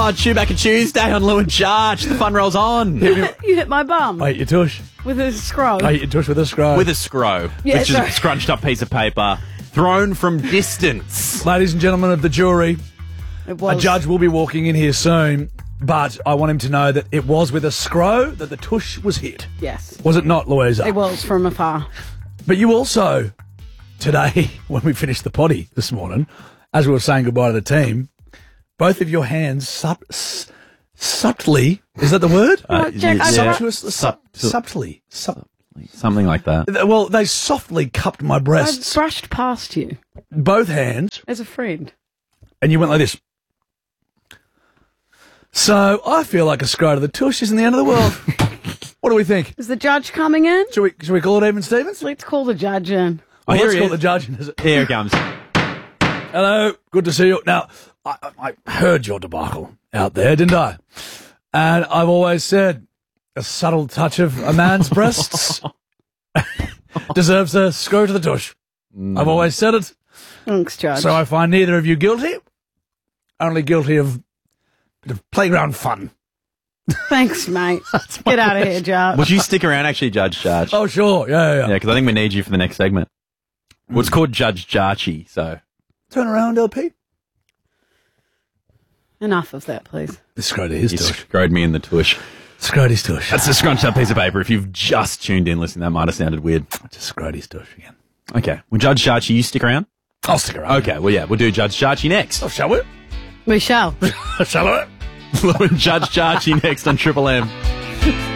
Oh, Chewbacca Tuesday on Lou and Charge. The fun rolls on. You hit my bum I hit your tush. with a scroll. I hit your tush with a scroll. With a scrow, Yeah, which is sorry. a scrunched up piece of paper thrown from distance. Ladies and gentlemen of the jury, It a was. judge will be walking in here soon, but I want him to know that it was with a scroll that the tush was hit. Yes. Was it not, Louisa? It was from afar. But you also, today, when we finished the potty this morning, as we were saying goodbye to the team, both of your hands subtly, is that the word? Jack, I- Subtly. Something like that. Well, they softly cupped my I breasts, brushed past you both hands, as a friend. and you went like this. So I feel like a scroll to the tush isn't the end of the world. What do we think? Is the judge coming in? Should we call it even Stevens? Let's call the judge in. Oh, Well, here let's he call is. the judge. Here it comes. Hello, good to see you. Now, I heard your debacle out there, didn't I? And I've always said a subtle touch of a man's breasts deserves a screw to the tush. I've always said it. Thanks, Judge. So I find neither of you guilty, only guilty of a bit of playground fun. Thanks, mate. Get out of here, Judge. Would you stick around, actually, Judge Charge? Oh, sure. Yeah. Yeah, because I think we need you for the next segment. Well, it's called Judge Jarchi, so. Turn around, LP. Enough of that, please. This screw to his You tush. screwed me in the tush. Screw to his tush. That's a scrunched up piece of paper. If you've just tuned in, listen, that might have sounded weird. Just screw to his tush again. Okay. Well, Judge Jarchi, you stick around? I'll stick around. Okay, well, yeah, we'll do Judge Jarchi next. Oh, shall we? We shall. Shall we? Judge Jarchi next on Triple M.